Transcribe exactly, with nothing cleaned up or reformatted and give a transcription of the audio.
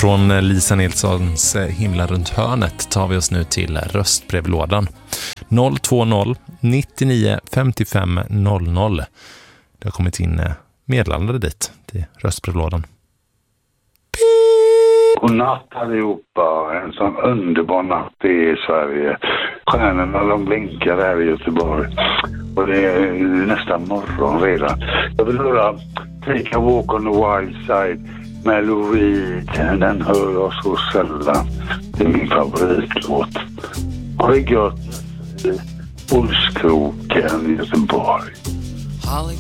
Från Lisa Nilssons Himla runt hörnet tar vi oss nu till röstbrevlådan. noll två noll nittionio femtiofem noll noll. Det har kommit in meddelande dit till röstbrevlådan. God natt allihopa, en sån underbar natt i Sverige. Stjärnorna de blinkar här i Göteborg och det är nästan morgon redan. Jag vill höra Take a Walk on the Wild Side med Lou Reed. Den hör jag så sällan. Det är min favoritlåt. Ha det gött. Olskroken i Göteborg. Holly